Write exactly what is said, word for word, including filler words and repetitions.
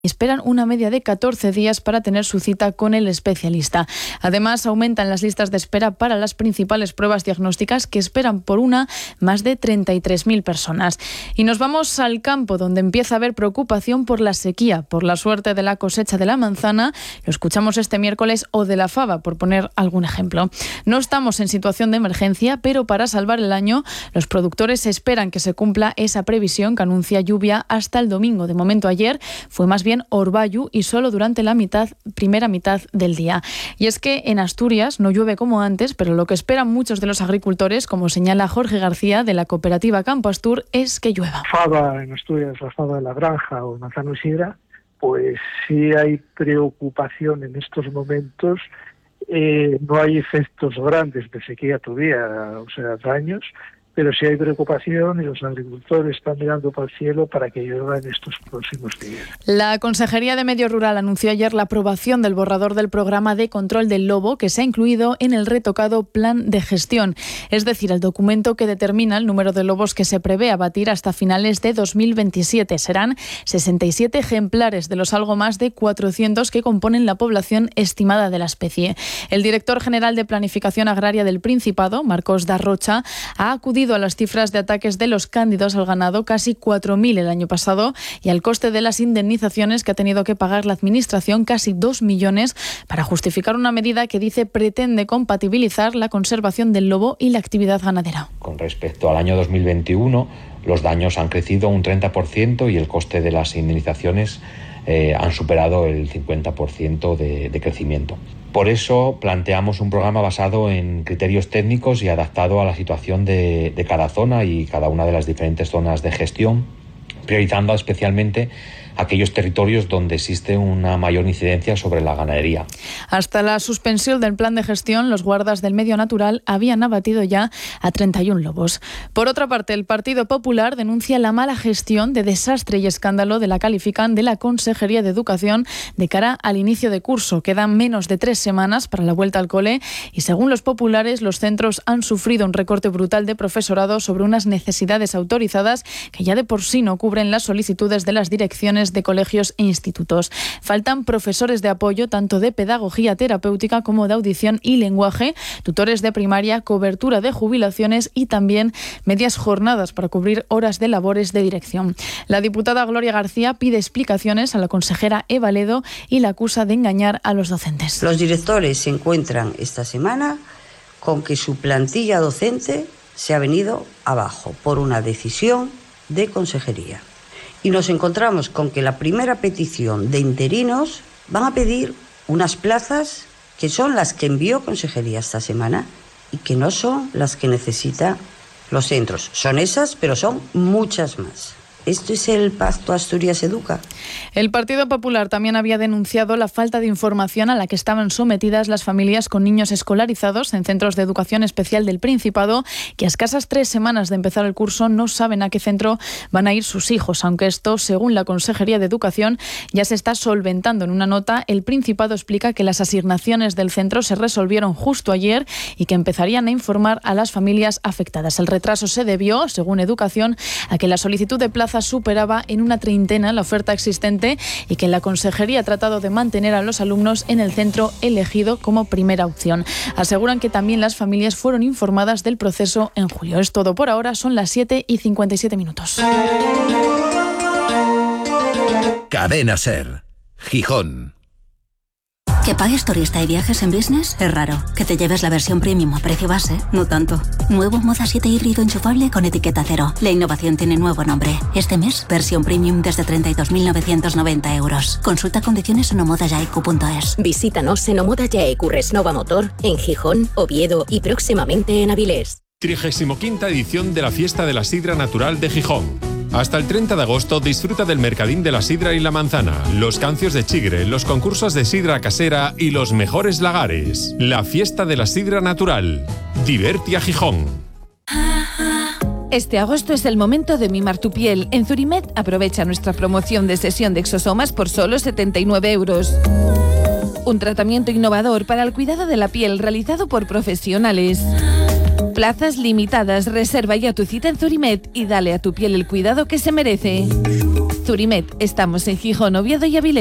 Esperan una media de catorce días para tener su cita con el especialista. Además, aumentan las listas de espera para las principales pruebas diagnósticas, que esperan por una más de treinta y tres mil personas. Y nos vamos al campo, donde empieza a haber preocupación por la sequía, por la suerte de la cosecha de la manzana, lo escuchamos este miércoles, o de la fava, por poner algún ejemplo. No estamos en situación de emergencia, pero para salvar el año, los productores esperan que se cumpla esa previsión que anuncia lluvia hasta el domingo. De momento, ayer fue más bien orvallo y solo durante la mitad, primera mitad del día. Y es que en Asturias no llueve como antes, pero lo que esperan muchos de los agricultores, como señala Jorge García de la cooperativa Campo Astur, es que llueva. Fava en Asturias, la fava de la granja o manzano sidra, pues sí hay preocupación en estos momentos. Eh, no hay efectos grandes de sequía todavía, o sea, daños, pero sí hay preocupación y los agricultores están mirando para el cielo para que llueva en estos próximos días. La Consejería de Medio Rural anunció ayer la aprobación del borrador del programa de control del lobo, que se ha incluido en el retocado Plan de Gestión, es decir, el documento que determina el número de lobos que se prevé abatir hasta finales de dos mil veintisiete. Serán sesenta y siete ejemplares de los algo más de cuatrocientos que componen la población estimada de la especie. El director general de Planificación Agraria del Principado, Marcos da Rocha, ha acudido a las cifras de ataques de los cándidos al ganado, casi cuatro mil el año pasado, y al coste de las indemnizaciones que ha tenido que pagar la Administración, casi dos millones, para justificar una medida que dice pretende compatibilizar la conservación del lobo y la actividad ganadera. Con respecto al año dos mil veintiuno, los daños han crecido un treinta por ciento y el coste de las indemnizaciones eh, han superado el cincuenta por ciento de, de crecimiento. Por eso planteamos un programa basado en criterios técnicos y adaptado a la situación de, de cada zona y cada una de las diferentes zonas de gestión, priorizando especialmente aquellos territorios donde existe una mayor incidencia sobre la ganadería. Hasta la suspensión del plan de gestión, los guardas del medio natural habían abatido ya a treinta y uno lobos. Por otra parte, el Partido Popular denuncia la mala gestión, de desastre y escándalo de la califican de la Consejería de Educación de cara al inicio de curso. Quedan menos de tres semanas para la vuelta al cole y, según los populares, los centros han sufrido un recorte brutal de profesorado sobre unas necesidades autorizadas que ya de por sí no cubren las solicitudes de las direcciones de colegios e institutos. Faltan profesores de apoyo, tanto de pedagogía terapéutica como de audición y lenguaje, tutores de primaria, cobertura de jubilaciones y también medias jornadas para cubrir horas de labores de dirección. La diputada Gloria García pide explicaciones a la consejera Eva Ledo y la acusa de engañar a los docentes. Los directores se encuentran esta semana con que su plantilla docente se ha venido abajo por una decisión de consejería. Y nos encontramos con que la primera petición de interinos van a pedir unas plazas que son las que envió Consejería esta semana y que no son las que necesitan los centros. Son esas, pero son muchas más. ¿Esto es el Pacto Asturias Educa? El Partido Popular también había denunciado la falta de información a la que estaban sometidas las familias con niños escolarizados en centros de educación especial del Principado, que a escasas tres semanas de empezar el curso no saben a qué centro van a ir sus hijos, aunque esto, según la Consejería de Educación, ya se está solventando. En una nota, el Principado explica que las asignaciones del centro se resolvieron justo ayer y que empezarían a informar a las familias afectadas. El retraso se debió, según Educación, a que la solicitud de plaza superaba en una treintena la oferta existente y que la Consejería ha tratado de mantener a los alumnos en el centro elegido como primera opción. Aseguran que también las familias fueron informadas del proceso en julio. Es todo por ahora, son las siete y cincuenta y siete minutos. Cadena SER, Gijón. Que pagues turista y viajes en business es raro. Que te lleves la versión premium a precio base, no tanto. Nuevo Moda siete híbrido enchufable con etiqueta cero. La innovación tiene nuevo nombre. Este mes, versión premium desde treinta y dos mil novecientos noventa euros. Consulta condiciones en omodayaiku punto es. Visítanos en Omodayaiku Resnova Motor, en Gijón, Oviedo y próximamente en Avilés. trigésima quinta edición de la Fiesta de la Sidra Natural de Gijón. Hasta el treinta de agosto disfruta del Mercadín de la Sidra y la Manzana, los cancios de Chigre, los concursos de sidra casera y los mejores lagares. La Fiesta de la Sidra Natural. Divertia Gijón. Este agosto es el momento de mimar tu piel. En Zurimed aprovecha nuestra promoción de sesión de exosomas por solo setenta y nueve euros. Un tratamiento innovador para el cuidado de la piel realizado por profesionales. Plazas limitadas, reserva ya tu cita en Zurimed y dale a tu piel el cuidado que se merece. Zurimed, estamos en Gijón, Oviedo y Avilés.